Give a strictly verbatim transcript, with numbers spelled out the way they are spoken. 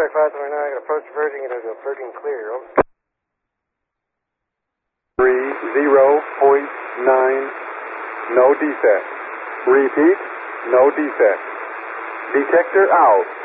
five twenty-nine, approach verging and there's a verging clear. Over. three zero point nine, no defect. Repeat, no defect. Detector out.